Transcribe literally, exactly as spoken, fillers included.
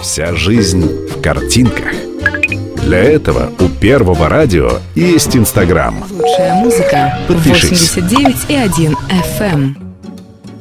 Вся жизнь в картинках. Для этого у Первого радио есть Инстаграм. Лучшая музыка. Подпишись. восемьдесят девять и один эф эм.